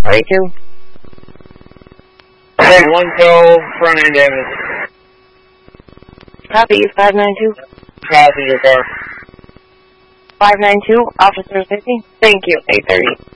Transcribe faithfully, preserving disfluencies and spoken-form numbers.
forty-two. one tow, front end damage. Copy, five nine two. Passenger car. five nine two, officer safety. Thank you, eight thirty.